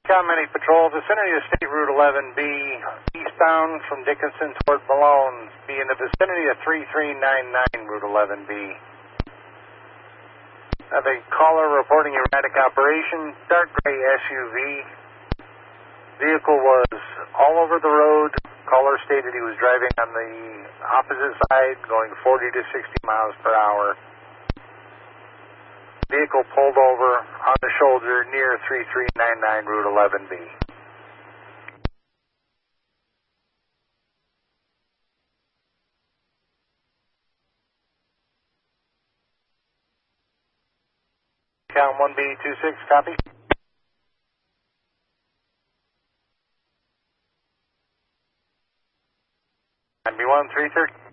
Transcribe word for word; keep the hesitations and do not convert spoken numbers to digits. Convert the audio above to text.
County Patrol, vicinity of State Route eleven B, eastbound from Dickinson toward Malone, be in the vicinity of three three nine nine Route eleven B. Have a caller reporting erratic operation, dark gray S U V. Vehicle was all over the road. Caller stated he was driving on the opposite side, going forty to sixty miles per hour. Vehicle pulled over on the shoulder near three three nine nine Route eleven B. Count one B two six, copy. nine B one three thirty.